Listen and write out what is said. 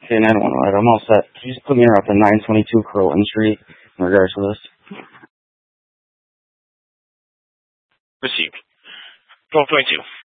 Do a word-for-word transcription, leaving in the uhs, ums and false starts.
Okay, nine one one. I'm all set. Can you just put me up to nine twenty-two Curlin Street in regards to this? Received. twelve twenty-two.